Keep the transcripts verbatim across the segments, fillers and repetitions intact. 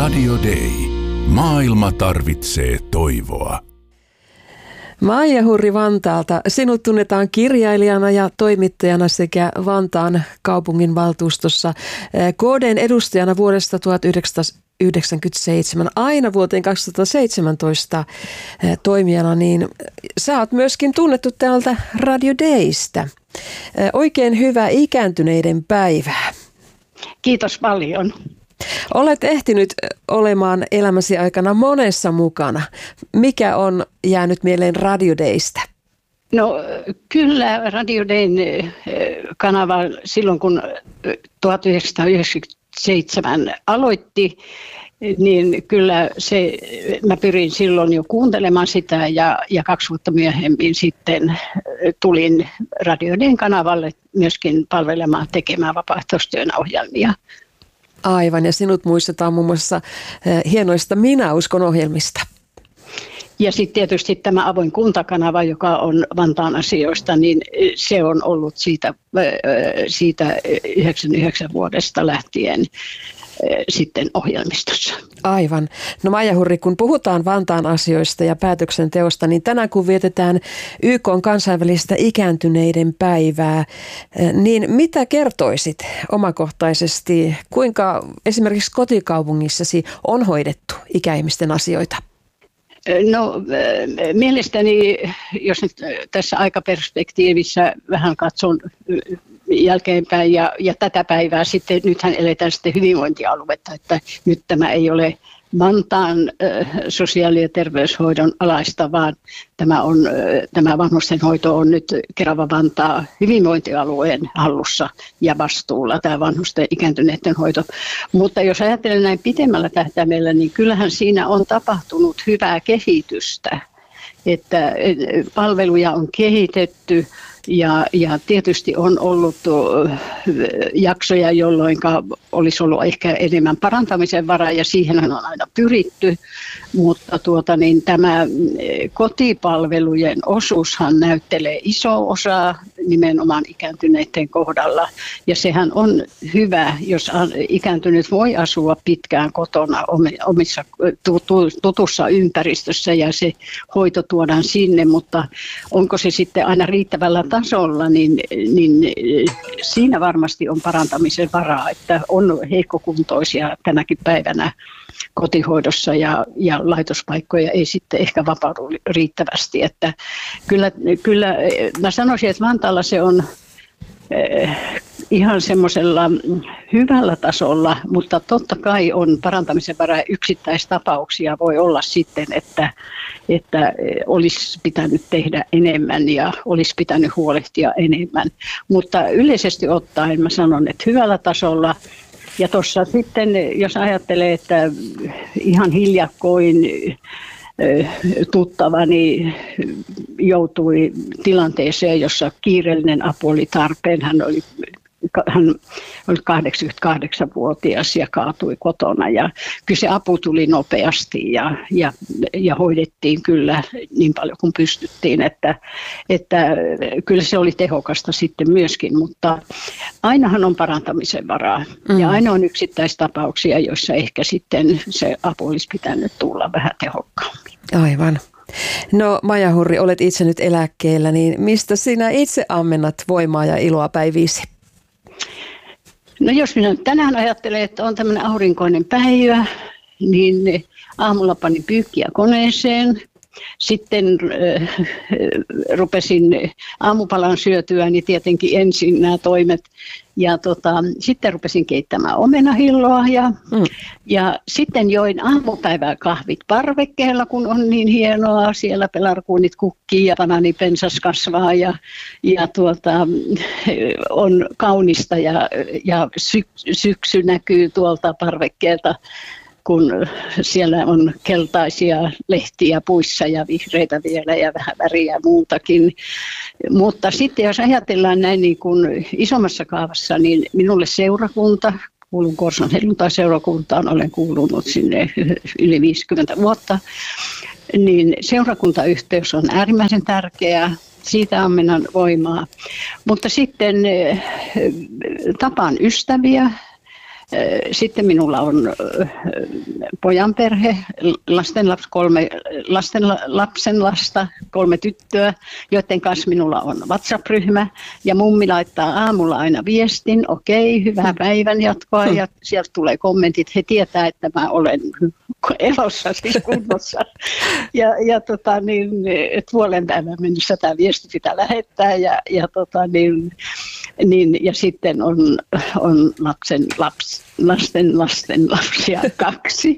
Radio Day. Maailma tarvitsee toivoa. Maija Hurri Vantaalta. Sinut tunnetaan kirjailijana ja toimittajana sekä Vantaan kaupunginvaltuustossa K D:n edustajana vuodesta tuhatyhdeksänsataayhdeksänkymmentäseitsemän aina vuoteen kaksituhattaseitsemäntoista toimijana, niin sä oot myöskin tunnettu täältä Radio Daystä. Oikein hyvää ikääntyneiden päivää. Kiitos paljon. Olet ehtinyt olemaan elämäsi aikana monessa mukana. Mikä on jäänyt mieleen Radio Daystä? No kyllä Radio Dayn kanava silloin kun tuhatyhdeksänsataayhdeksänkymmentäseitsemän aloitti, niin kyllä se, mä pyrin silloin jo kuuntelemaan sitä ja, ja kaksi vuotta myöhemmin sitten tulin Radio Dayn kanavalle myöskin palvelemaan tekemään vapaaehtoistyön ohjelmia. Aivan, ja sinut muistetaan muun muassa hienoista Minä uskon -ohjelmista. Ja sitten tietysti tämä avoin kuntakanava, joka on Vantaan asioista, niin se on ollut siitä, siitä yhdeksänkymmentäyhdeksän vuodesta lähtien sitten ohjelmistossa. Aivan. No Maija Hurri, kun puhutaan Vantaan asioista ja päätöksenteosta, niin tänään kun vietetään Y K:n kansainvälistä ikääntyneiden päivää, niin mitä kertoisit omakohtaisesti, kuinka esimerkiksi kotikaupungissasi on hoidettu ikäihmisten asioita? No mielestäni, jos nyt tässä aikaperspektiivissä vähän katson jälkeenpäin ja, ja tätä päivää sitten, nythän eletään sitten hyvinvointialuetta, että nyt tämä ei ole Vantaan äh, sosiaali- ja terveyshoidon alaista, vaan tämä, on, äh, tämä vanhustenhoito on nyt Kerava-Vantaa hyvinvointialueen hallussa ja vastuulla, tämä vanhusten ikääntyneiden hoito. Mutta jos ajattelen näin pitemmällä tähtäimellä, niin kyllähän siinä on tapahtunut hyvää kehitystä, että palveluja on kehitetty. Ja, ja tietysti on ollut jaksoja, jolloin olisi ollut ehkä enemmän parantamisen varaa ja siihen on aina pyritty, mutta tuota, niin tämä kotipalvelujen osuushan näyttelee iso osaa nimenomaan ikääntyneiden kohdalla ja sehän on hyvä, jos ikääntynyt voi asua pitkään kotona omissa tutussa ympäristössä ja se hoito tuodaan sinne, mutta onko se sitten aina riittävällä tasolla, niin, niin siinä varmasti on parantamisen varaa, että on heikkokuntoisia tänäkin päivänä kotihoidossa ja, ja laitospaikkoja ei sitten ehkä vapaudu riittävästi. Että kyllä, kyllä mä sanoisin, että Vantaalla se on eh, ihan semmoisella hyvällä tasolla, mutta totta kai on parantamisen varaa. Yksittäistapauksia voi olla sitten, että, että olisi pitänyt tehdä enemmän ja olisi pitänyt huolehtia enemmän. Mutta yleisesti ottaen mä sanon, että hyvällä tasolla. Ja tuossa sitten, jos ajattelee, että ihan hiljakkoin tuttavani joutui tilanteeseen, jossa kiireellinen apu oli tarpeen. Hän oli, hän oli kahdeksankymmentäkahdeksanvuotias ja kaatui kotona. Ja kyllä se apu tuli nopeasti ja, ja, ja hoidettiin kyllä niin paljon kuin pystyttiin, että, että kyllä se oli tehokasta sitten myöskin, mutta ainahan on parantamisen varaa. Mm. Ja aina on yksittäistapauksia, joissa ehkä sitten se apu olisi pitänyt tulla vähän tehokkaammin. Aivan. No Maija Hurri, olet itse nyt eläkkeellä, niin mistä sinä itse ammennat voimaa ja iloa päiviisi? No jos minä tänään ajattelen, että on tämmöinen aurinkoinen päivä, niin aamulla panin pyykkiä koneeseen. Sitten äh, rupesin aamupalan syötyä, niin tietenkin ensin nämä toimet. Ja tota, sitten rupesin keittämään omenahilloa ja, mm. ja sitten join aamupäivää kahvit parvekkeella, kun on niin hienoa. Siellä pelarkuunit kukkii ja banaanipensas kasvaa ja, ja tuota, on kaunista ja, ja sy- syksy näkyy tuolta parvekkeelta, kun siellä on keltaisia lehtiä puissa ja vihreitä vielä ja vähän väriä ja muutakin. Mutta sitten jos ajatellaan näin niin kuin isommassa kaavassa, niin minulle seurakunta, kuulun Korson helluntai-seurakuntaan, olen kuulunut sinne yli viisikymmentä vuotta, niin seurakuntayhteys on äärimmäisen tärkeää. Siitä ammennan voimaa. Mutta sitten tapaan ystäviä. Sitten minulla on pojanperhe, lastenlaps, kolme lasten, lapsen lasta, kolme tyttöä, joiden kanssa minulla on WhatsApp-ryhmä. Ja mummi laittaa aamulla aina viestin, okei, hyvää päivän jatkoa. Ja sieltä tulee kommentit, he tietää, että mä olen elossa, siis kunnossa. Ja, ja tota, niin, puolen päivän mennessä tämä viesti pitää lähettää. Ja, ja, tota, niin, niin, ja sitten on, on lapsen laps, lasten lasten lapsia kaksi,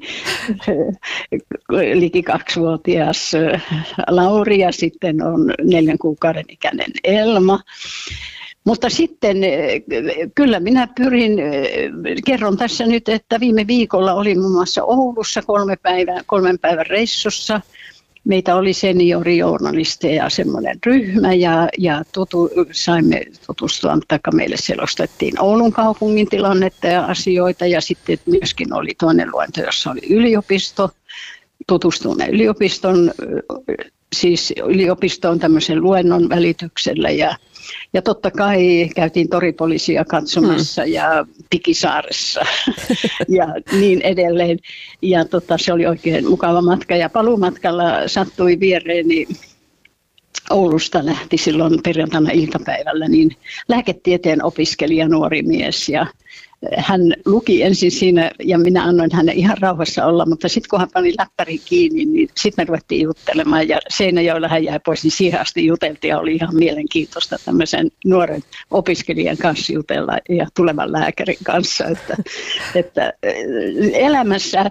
liki kaksivuotias Lauri ja sitten on neljän kuukauden ikäinen Elma. Mutta sitten kyllä minä pyrin, kerron tässä nyt, että viime viikolla olin muun muassa Oulussa kolme päivän, kolmen päivän reissussa. Meitä oli seniorijournalisteja ja semmoinen ryhmä ja, ja tutu, saimme tutustua, taikka meille selostettiin Oulun kaupungin tilannetta ja asioita ja sitten myöskin oli toinen luento, jossa oli yliopisto, tutustuimme yliopiston, siis yliopistoon tämmöisen luennon välityksellä ja Ja totta kai käytiin toripoliisia katsomassa hmm. ja Pikisaaressa ja niin edelleen. Ja tota, se oli oikein mukava matka ja paluumatkalla sattui viereeni Oulusta lähti silloin perjantaina iltapäivällä niin lääketieteen opiskelija nuori mies ja hän luki ensin siinä ja minä annoin hänen ihan rauhassa olla, mutta sitten kun hän pani läppärin kiinni, niin sitten me ruvettiin juttelemaan ja Seinäjoella hän jäi pois, niin siihen asti juteltiin ja oli ihan mielenkiintoista tämmöisen nuoren opiskelijan kanssa jutella ja tulevan lääkärin kanssa, että, että elämässä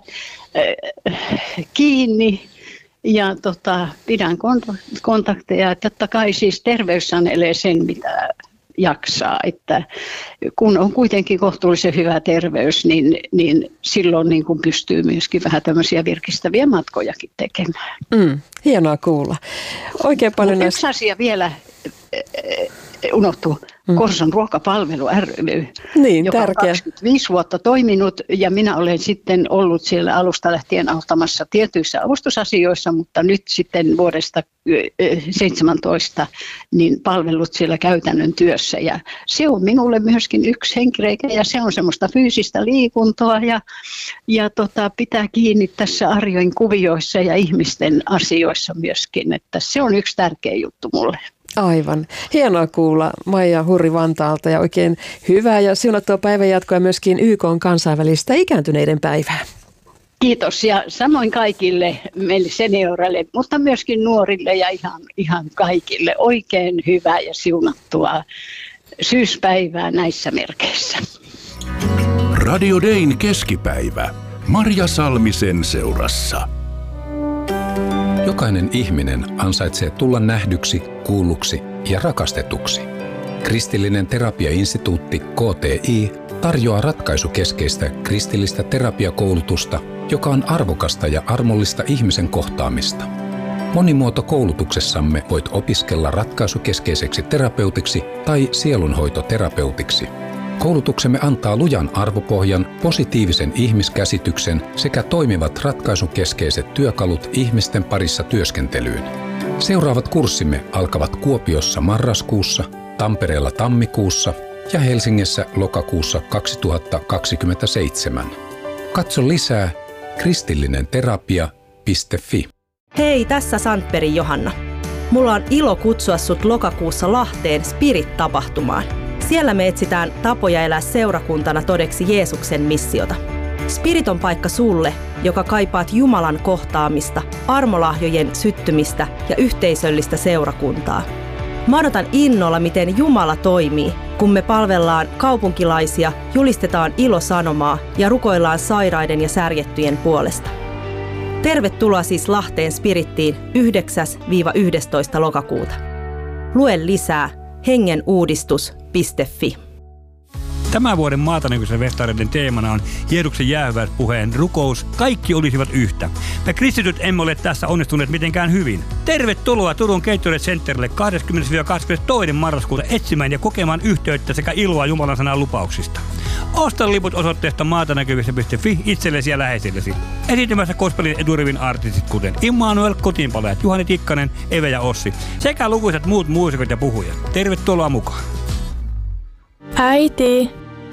kiinni. Ja tota, pidän kontakteja, että totta kai siis terveys sanelee sen, mitä jaksaa, että kun on kuitenkin kohtuullisen hyvä terveys, niin, niin silloin niin kuin pystyy myöskin vähän tämmöisiä virkistäviä matkojakin tekemään. Mm, hienoa kuulla. Oikein paljon näistä... Yksi asia vielä unohtuu. Mm. Korson ruokapalvelu ry, niin, joka tärkeä. on kaksikymmentäviisi vuotta toiminut ja minä olen sitten ollut siellä alusta lähtien auttamassa tietyissä avustusasioissa, mutta nyt sitten vuodesta seitsemäntoista niin palvelut siellä käytännön työssä ja se on minulle myöskin yksi henkireikä ja se on semmoista fyysistä liikuntaa ja, ja tota, pitää kiinni tässä arjen kuvioissa ja ihmisten asioissa myöskin, että se on yksi tärkeä juttu mulle. Aivan. Hienoa kuulla Maija Hurri Vantaalta ja oikein hyvää ja siunattua päivänjatkoa myöskin Y K:n kansainvälistä ikääntyneiden päivää. Kiitos ja samoin kaikille meille senioreille, mutta myöskin nuorille ja ihan, ihan kaikille oikein hyvää ja siunattua syyspäivää näissä merkeissä. Radio Dayn keskipäivä. Marja Salmisen seurassa. Jokainen ihminen ansaitsee tulla nähdyksi, kuulluksi ja rakastetuksi. Kristillinen terapiainstituutti K T I tarjoaa ratkaisukeskeistä kristillistä terapiakoulutusta, joka on arvokasta ja armollista ihmisen kohtaamista. Monimuotokoulutuksessamme voit opiskella ratkaisukeskeiseksi terapeutiksi tai sielunhoitoterapeutiksi. Koulutuksemme antaa lujan arvopohjan, positiivisen ihmiskäsityksen sekä toimivat ratkaisukeskeiset työkalut ihmisten parissa työskentelyyn. Seuraavat kurssimme alkavat Kuopiossa marraskuussa, Tampereella tammikuussa ja Helsingissä lokakuussa kaksituhattakaksikymmentäseitsemän. Katso lisää kristillinenterapia piste fi. Hei, tässä Sandberg Johanna. Mulla on ilo kutsua sut lokakuussa Lahteen Spirit-tapahtumaan. Siellä me etsitään tapoja elää seurakuntana todeksi Jeesuksen missiota. Spirit on paikka sulle, joka kaipaat Jumalan kohtaamista, armolahjojen syttymistä ja yhteisöllistä seurakuntaa. Mä odotan innolla, miten Jumala toimii, kun me palvellaan kaupunkilaisia, julistetaan ilosanomaa ja rukoillaan sairaiden ja särjettyjen puolesta. Tervetuloa siis Lahteen Spirittiin yhdeksäs yhdestoista lokakuuta. Lue lisää hengenuudistus piste fi. Tämän vuoden Maatanäkyisen festareiden teemana on Jeesuksen jäähyväispuheen rukous. Kaikki olisivat yhtä. Me kristityt emme ole tässä onnistuneet mitenkään hyvin. Tervetuloa Turun Gatorade Centerille kahdeskymmenes kahdeskymmenestoinen marraskuuta etsimään ja kokemaan yhteyttä sekä iloa Jumalan sanan lupauksista. Osta liput osoitteesta maatanäkyvissä piste fi itsellesi ja läheisillesi. Esiintymässä gospelin edurivin artistit kuten Immanuel, Kotiinpalajat, Juhani Tikkanen, Eve ja Ossi sekä lukuisat muut muusikot ja puhujat. Tervetuloa mukaan. Äiti,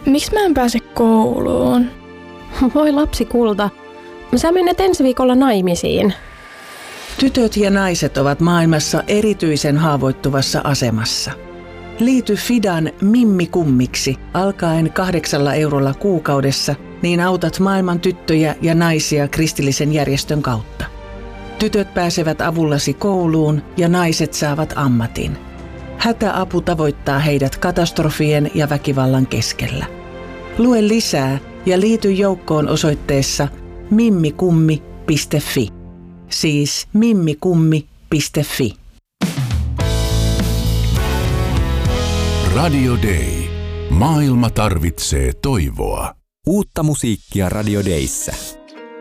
Miksi mä en pääse kouluun? Voi lapsi kulta, sä menet ensi viikolla naimisiin. Tytöt ja naiset ovat maailmassa erityisen haavoittuvassa asemassa. Liity Fidan Mimmi Kummiksi alkaen kahdeksalla eurolla kuukaudessa, niin autat maailman tyttöjä ja naisia kristillisen järjestön kautta. Tytöt pääsevät avullasi kouluun ja naiset saavat ammatin. Hätäapu tavoittaa heidät katastrofien ja väkivallan keskellä. Lue lisää ja liity joukkoon osoitteessa mimmikummi piste fi. Siis mimmikummi piste fi. Radio Day. Maailma tarvitsee toivoa. Uutta musiikkia Radio Dayssä.